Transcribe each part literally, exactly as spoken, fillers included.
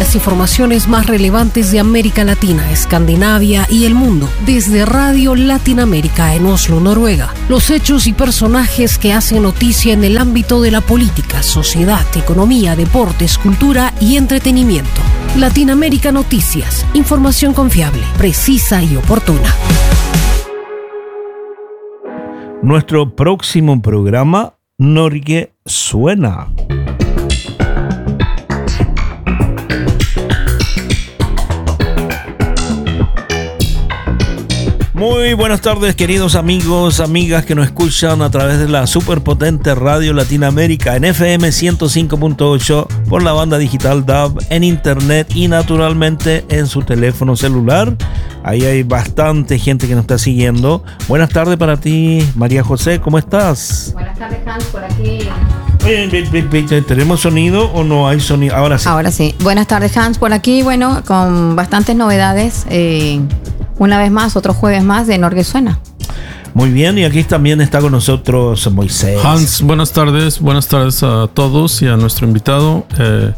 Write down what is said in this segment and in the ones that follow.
las informaciones más relevantes de América Latina, Escandinavia y el mundo, desde Radio Latinoamérica en Oslo, Noruega. Los hechos y personajes que hacen noticia en el ámbito de la política, sociedad, economía, deportes, cultura y entretenimiento. Latinoamérica Noticias, información confiable, precisa y oportuna. Nuestro próximo programa, Norge Suena. Muy buenas tardes, queridos amigos, amigas que nos escuchan a través de la superpotente Radio Latinoamérica en F M ciento cinco punto ocho, por la banda digital D A B, en internet y naturalmente en su teléfono celular. Ahí hay bastante gente que nos está siguiendo. Buenas tardes para ti, María José, ¿cómo estás? Buenas tardes, Hans, por aquí. ¿Tenemos sonido o no hay sonido? Ahora sí. Ahora sí. Buenas tardes, Hans, por aquí, bueno, con bastantes novedades. Eh, una vez más, otro jueves más de Norge Suena. Muy bien, y aquí también está con nosotros Moisés. Hans, buenas tardes, buenas tardes a todos y a nuestro invitado. Eh,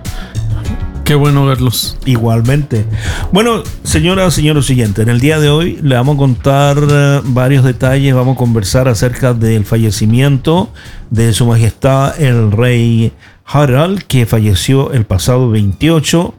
qué bueno verlos. Igualmente. Bueno, señoras, señores oyentes, en el día de hoy le vamos a contar uh, varios detalles, vamos a conversar acerca del fallecimiento de Su Majestad el Rey Harald, que falleció el pasado veintiocho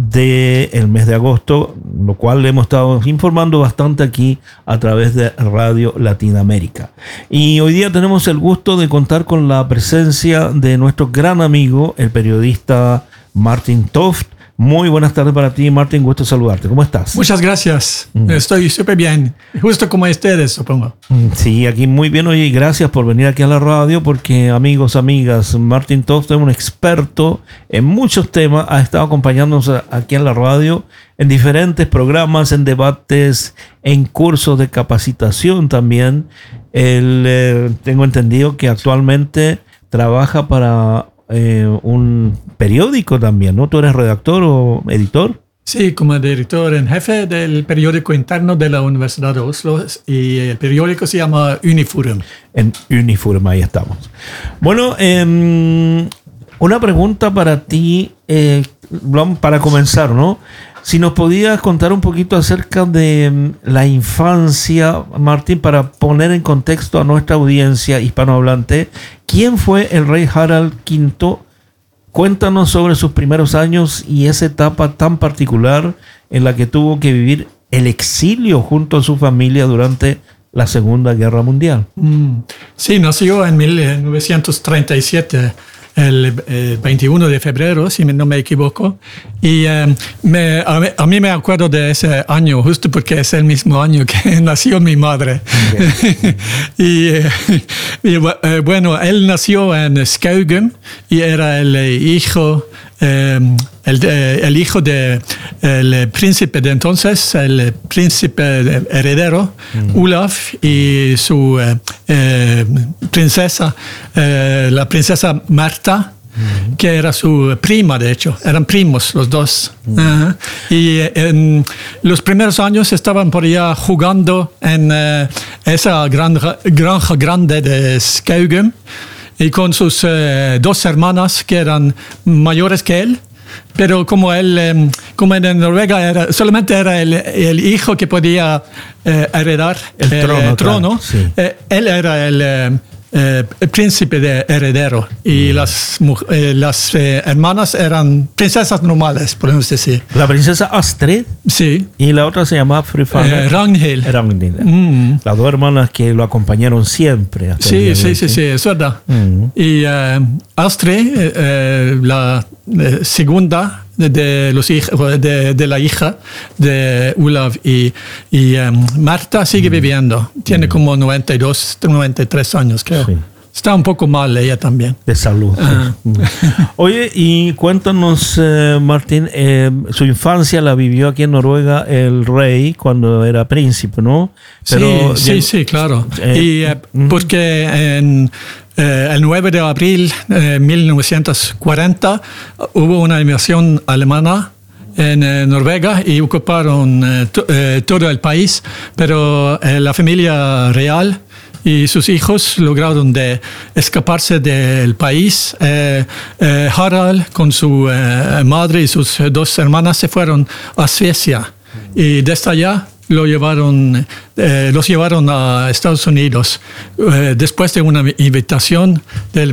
del mes de agosto, lo cual le hemos estado informando bastante aquí a través de Radio Latinoamérica. Y hoy día tenemos el gusto de contar con la presencia de nuestro gran amigo, el periodista Martin Toft. Muy buenas tardes para ti, Martin, gusto saludarte. ¿Cómo estás? Muchas gracias. Mm. Estoy súper bien. Justo como ustedes, supongo. Sí, aquí muy bien. Oye, y gracias por venir aquí a la radio porque, amigos, amigas, Martin Toft es un experto en muchos temas. Ha estado acompañándonos aquí en la radio en diferentes programas, en debates, en cursos de capacitación también. Él, eh, tengo entendido que actualmente trabaja para Eh, un periódico también, ¿no? ¿Tú eres redactor o editor? Sí, como director en jefe del periódico interno de la Universidad de Oslo, y el periódico se llama Uniforum. En Uniforum, ahí estamos. Bueno, eh, una pregunta para ti, eh, para comenzar, ¿no? Si nos podías contar un poquito acerca de la infancia, Martín, para poner en contexto a nuestra audiencia hispanohablante, ¿quién fue el rey Harald quinto? Cuéntanos sobre sus primeros años y esa etapa tan particular en la que tuvo que vivir el exilio junto a su familia durante la Segunda Guerra Mundial. Mm, sí, nació en mil novecientos treinta y siete. El, el veintiuno de febrero, si no me equivoco. Y um, me, a, mí, a mí me acuerdo de ese año, justo porque es el mismo año que nació mi madre. Okay. y, y eh, bueno, él nació en Skaugum y era el hijo... Eh, el, el hijo del de príncipe de entonces, el príncipe heredero, mm. Olaf, y su eh, eh, princesa, eh, la princesa Marta, mm. que era su prima, de hecho. Eran primos los dos. Mm. Uh-huh. Y en los primeros años estaban por allá jugando en eh, esa granja, granja grande de Skaugum, y con sus eh, dos hermanas que eran mayores que él, pero como él, eh, como en Noruega era, solamente era el, el hijo que podía eh, heredar el, el trono, trono claro, sí. eh, él era el, eh, eh, el príncipe de heredero y mm. las, eh, las eh, hermanas eran princesas normales, podemos decir. La princesa Astrid. Sí. Y la otra se llamaba eh, Ragnhild. Ragnhild. Mm. Las dos hermanas que lo acompañaron siempre. Hasta sí, sí, sí, sí, es verdad. Mm. Y eh, Astrid, eh, la eh, segunda de, de, los hij- de, de la hija de Olaf y, y um, Marta sigue mm. viviendo. Tiene mm. como noventa y dos, noventa y tres años, creo. Sí. Está un poco mal ella también. De salud. Ah. Oye, y cuéntanos, eh, Martín, eh, su infancia la vivió aquí en Noruega el rey cuando era príncipe, ¿no? Pero, sí, sí, sí, claro. Eh, y eh, uh-huh. porque en eh, el nueve de abril de mil novecientos cuarenta hubo una invasión alemana en eh, Noruega y ocuparon eh, to, eh, todo el país, pero eh, la familia real y sus hijos lograron de escaparse del país. Eh, eh, Harald con su eh, madre y sus dos hermanas se fueron a Suecia y desde allá lo llevaron, eh, los llevaron a Estados Unidos eh, después de una invitación del